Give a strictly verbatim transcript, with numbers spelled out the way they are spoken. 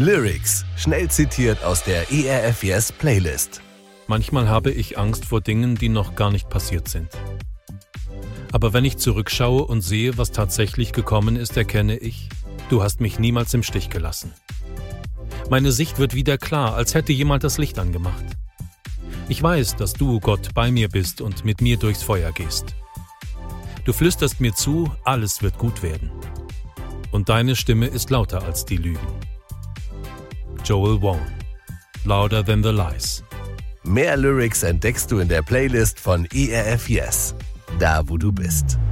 Lyrics, schnell zitiert aus der E R F Yes Playlist. Manchmal habe ich Angst vor Dingen, die noch gar nicht passiert sind. Aber wenn ich zurückschaue und sehe, was tatsächlich gekommen ist, erkenne ich, du hast mich niemals im Stich gelassen. Meine Sicht wird wieder klar, als hätte jemand das Licht angemacht. Ich weiß, dass du, Gott, bei mir bist und mit mir durchs Feuer gehst. Du flüsterst mir zu, alles wird gut werden. Und deine Stimme ist lauter als die Lügen. Joel Wone. Louder Than the Lies. Mehr Lyrics entdeckst du in der Playlist von E R F Yes. Da, wo du bist.